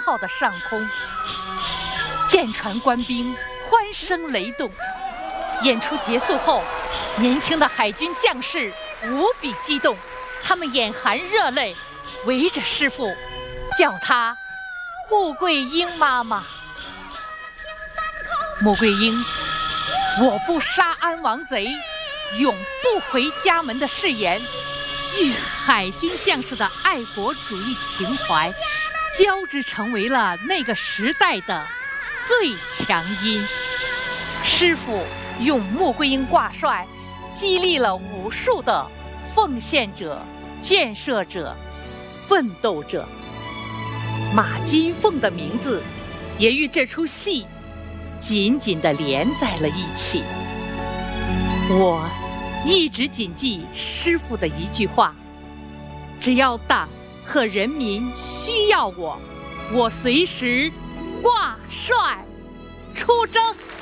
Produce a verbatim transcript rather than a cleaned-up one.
号的上空，舰船官兵欢声雷动。演出结束后，年轻的海军将士无比激动，他们眼含热泪，围着师父，叫他穆桂英妈妈。穆桂英我不杀安王贼，永不回家门的誓言，与海军将士的爱国主义情怀交织，成为了那个时代的最强音。师父用穆桂英挂帅，激励了无数的奉献者、建设者、奋斗者。马金凤的名字也与这出戏紧紧地连在了一起。我一直谨记师父的一句话：只要党和人民需要我，我随时挂帅出征。